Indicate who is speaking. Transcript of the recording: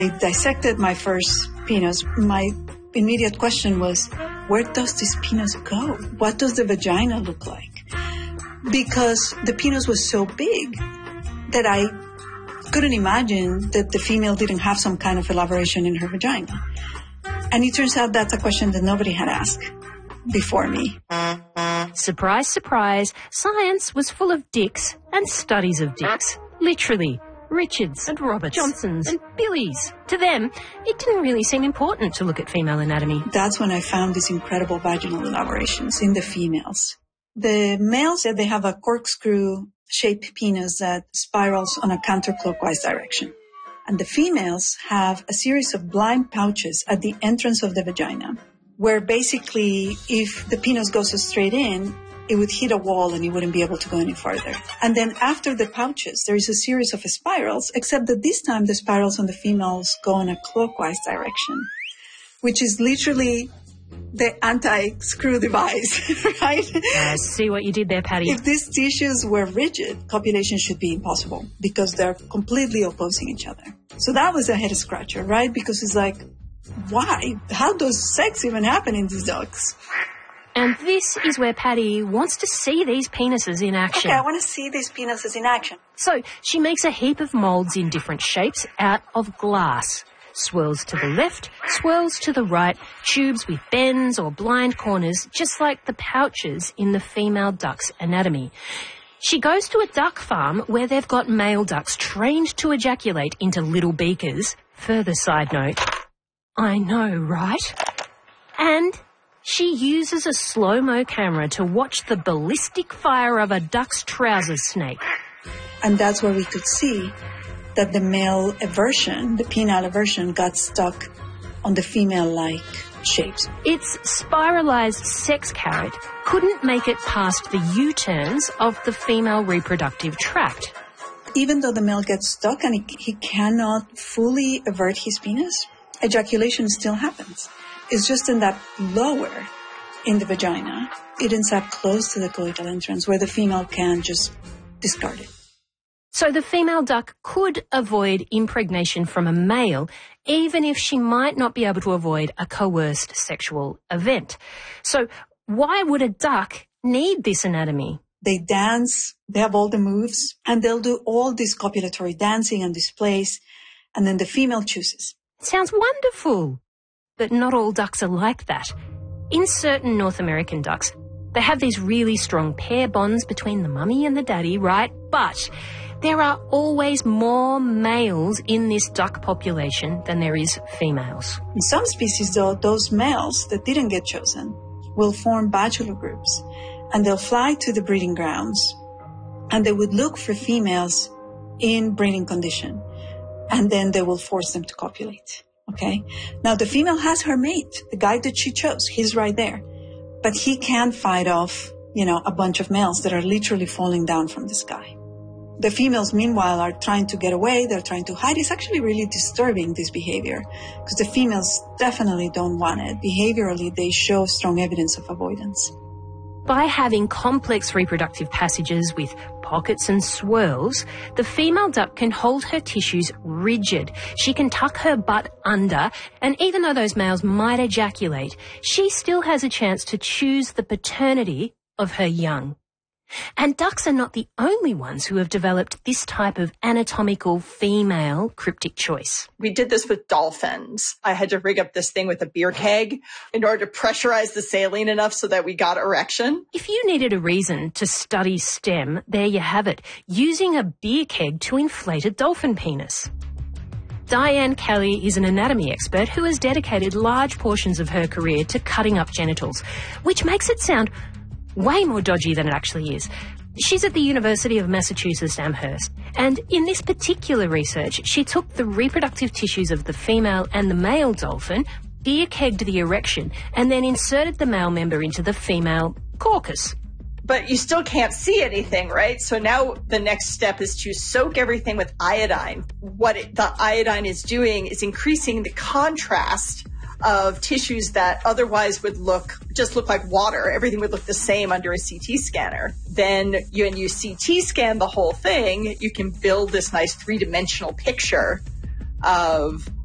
Speaker 1: I dissected my first penis. My immediate question was, where does this penis go? What does the vagina look like? Because the penis was so big that I couldn't imagine that the female didn't have some kind of elaboration in her vagina. And it turns out that's a question that nobody had asked before me.
Speaker 2: Surprise, surprise, science was full of dicks and studies of dicks. Literally. Richards and Roberts, Johnsons and Billies. To them, it didn't really seem important to look at female anatomy.
Speaker 1: That's when I found these incredible vaginal elaborations in the females. The males said they have a corkscrew-shaped penis that spirals on a counterclockwise direction. And the females have a series of blind pouches at the entrance of the vagina, where basically if the penis goes straight in, it would hit a wall and it wouldn't be able to go any farther. And then after the pouches, there is a series of spirals, except that this time the spirals on the females go in a clockwise direction, which is literally the anti-screw device, right?
Speaker 2: I see what you did there, Patty.
Speaker 1: If these tissues were rigid, copulation should be impossible because they're completely opposing each other. So that was a head scratcher, right? Because it's like, why? How does sex even happen in these dogs?
Speaker 2: And this is where Patty wants to see these penises in action.
Speaker 1: Okay, I want to see these penises in action.
Speaker 2: So she makes a heap of moulds in different shapes out of glass. Swirls to the left, swirls to the right, tubes with bends or blind corners, just like the pouches in the female duck's anatomy. She goes to a duck farm where they've got male ducks trained to ejaculate into little beakers. Further side note, I know, right? And she uses a slow-mo camera to watch the ballistic fire of a duck's trousers snake.
Speaker 1: And that's where we could see that the male eversion, the penile eversion, got stuck on the female-like shapes.
Speaker 2: Its spiralized sex carrot couldn't make it past the U-turns of the female reproductive tract.
Speaker 1: Even though the male gets stuck and he cannot fully avert his penis, ejaculation still happens. It's just in that lower in the vagina. It ends up close to the coital entrance where the female can just discard it.
Speaker 2: So the female duck could avoid impregnation from a male, even if she might not be able to avoid a coerced sexual event. So why would a duck need this anatomy?
Speaker 1: They dance, they have all the moves, and they'll do all this copulatory dancing and displays, and then the female chooses.
Speaker 2: It sounds wonderful. But not all ducks are like that. In certain North American ducks, they have these really strong pair bonds between the mummy and the daddy, right? But there are always more males in this duck population than there is females.
Speaker 1: In some species, though, those males that didn't get chosen will form bachelor groups, and they'll fly to the breeding grounds, and they would look for females in breeding condition, and then they will force them to copulate. Okay. Now the female has her mate, the guy that she chose. He's right there, but he can't fight off, a bunch of males that are literally falling down from the sky. The females, meanwhile, are trying to get away. They're trying to hide. It's actually really disturbing, this behavior, because the females definitely don't want it. Behaviorally, they show strong evidence of avoidance.
Speaker 2: By having complex reproductive passages with pockets and swirls, the female duck can hold her tissues rigid. She can tuck her butt under, and even though those males might ejaculate, she still has a chance to choose the paternity of her young. And ducks are not the only ones who have developed this type of anatomical female cryptic choice.
Speaker 3: We did this with dolphins. I had to rig up this thing with a beer keg in order to pressurize the saline enough so that we got erection.
Speaker 2: If you needed a reason to study STEM, there you have it, using a beer keg to inflate a dolphin penis. Diane Kelly is an anatomy expert who has dedicated large portions of her career to cutting up genitals, which makes it sound way more dodgy than it actually is. She's at the University of Massachusetts Amherst, and in this particular research, she took the reproductive tissues of the female and the male dolphin, beer-kegged the erection, and then inserted the male member into the female caucus.
Speaker 3: But you still can't see anything, right? So now the next step is to soak everything with iodine. What the iodine is doing is increasing the contrast of tissues that otherwise would look like water. Everything would look the same under a CT scanner. Then when you CT scan the whole thing, you can build this nice three-dimensional picture of